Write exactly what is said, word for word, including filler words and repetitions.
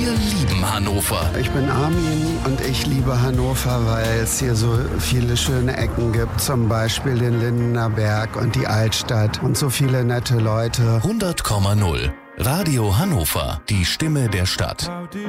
Alle lieben Hannover. Ich bin Armin und ich liebe Hannover, weil es hier so viele schöne Ecken gibt. Zum Beispiel den Lindener Berg und die Altstadt und so viele nette Leute. hundert Komma null. Radio Hannover. Die Stimme der Stadt.